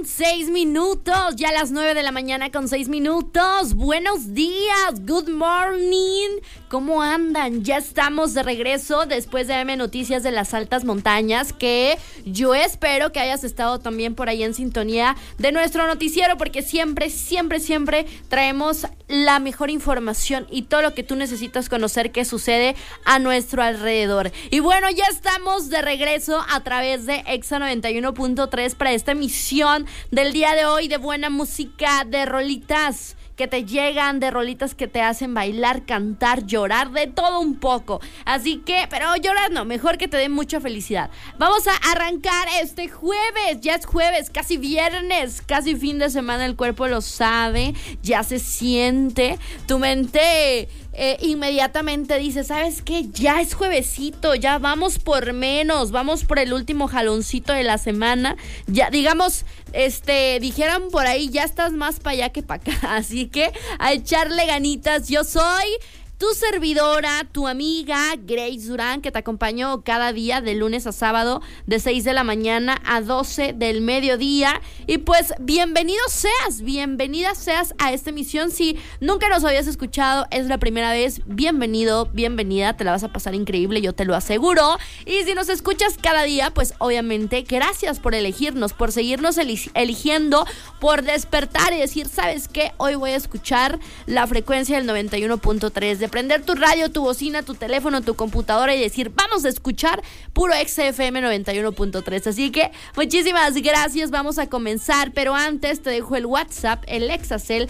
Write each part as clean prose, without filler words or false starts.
6 minutos, ya a las 9 de la mañana con 6 minutos. Buenos días, good morning. ¿Cómo andan? Ya estamos de regreso después de AM Noticias de las Altas Montañas, que yo espero que hayas estado también por ahí en sintonía de nuestro noticiero, porque siempre traemos la mejor información y todo lo que tú necesitas conocer que sucede a nuestro alrededor. Y bueno, ya estamos de regreso a través de Exa 91.3 para esta emisión del día de hoy de buena música, de rolitas que te llegan, de rolitas que te hacen bailar, cantar, llorar, de todo un poco. Así que, pero llorar no, mejor que te den mucha felicidad. Vamos a arrancar este jueves, ya es jueves, casi viernes, casi fin de semana, el cuerpo lo sabe, ya se siente, tu mente inmediatamente dice, ¿sabes qué? Ya es juevesito, ya vamos por menos, vamos por el último jaloncito de la semana, ya digamos, dijeran por ahí, ya estás más para allá que para acá, así que a echarle ganitas. Yo soy tu servidora, tu amiga Grace Durán, que te acompaño cada día de lunes a sábado de 6 de la mañana a 12 del mediodía. Y pues bienvenida seas a esta emisión. Si nunca nos habías escuchado, es la primera vez, bienvenido, bienvenida, te la vas a pasar increíble, yo te lo aseguro. Y si nos escuchas cada día, pues obviamente gracias por elegirnos, por seguirnos eligiendo, por despertar y decir, ¿sabes qué? Hoy voy a escuchar la frecuencia del 91.3, de prender tu radio, tu bocina, tu teléfono, tu computadora y decir, vamos a escuchar puro XFM 91.3. Así que muchísimas gracias, vamos a comenzar, pero antes te dejo el WhatsApp, el Exacel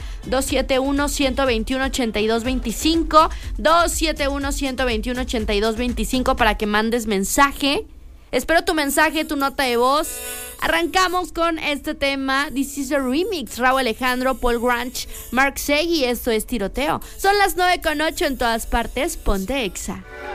271-121-8225, 271-121-8225 para que mandes mensaje. Espero tu mensaje, tu nota de voz. Arrancamos con este tema, This is a Remix, Raúl Alejandro, Paul Granch, Mark Segui, esto es Tiroteo. Son las 9:08 en todas partes, ponte Exa.